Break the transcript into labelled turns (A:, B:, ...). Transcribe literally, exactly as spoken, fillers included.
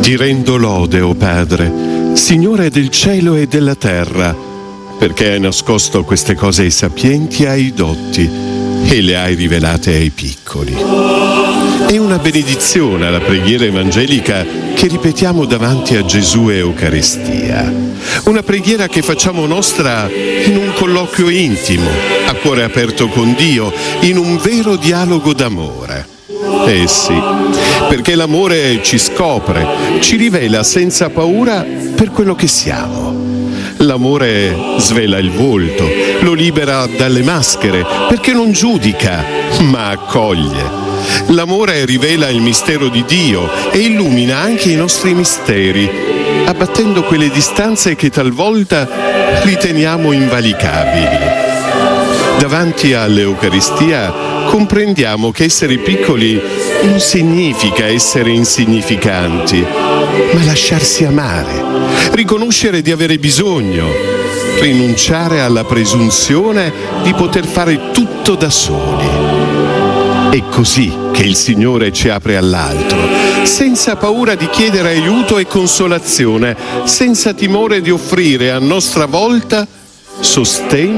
A: Ti rendo lode, o Padre, Signore del cielo e della terra, perché hai nascosto queste cose ai sapienti e ai dotti e le hai rivelate ai piccoli. È una benedizione la preghiera evangelica che ripetiamo davanti a Gesù e Eucaristia. Una preghiera che facciamo nostra in un colloquio intimo, a cuore aperto con Dio, in un vero dialogo d'amore. Eh sì, perché l'amore ci scopre, ci rivela senza paura per quello che siamo. L'amore svela il volto, lo libera dalle maschere, perché non giudica, ma accoglie. L'amore rivela il mistero di Dio e illumina anche i nostri misteri, abbattendo quelle distanze che talvolta riteniamo invalicabili. Davanti all'Eucaristia comprendiamo che essere piccoli non significa essere insignificanti, ma lasciarsi amare, riconoscere di avere bisogno, rinunciare alla presunzione di poter fare tutto da soli. È così che il Signore ci apre all'altro, senza paura di chiedere aiuto e consolazione, senza timore di offrire a nostra volta sostegno